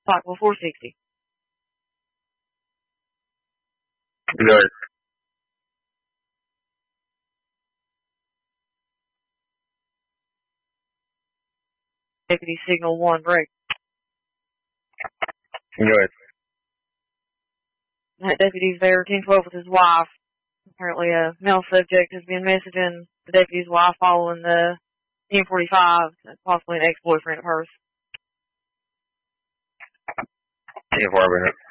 Pikeville 460. Good. Deputy signal 1 break. Good. That deputy's there, 1012 with his wife. Apparently a male subject has been messaging the deputy's wife following the 1045, possibly an ex-boyfriend of hers. 10-4 minutes.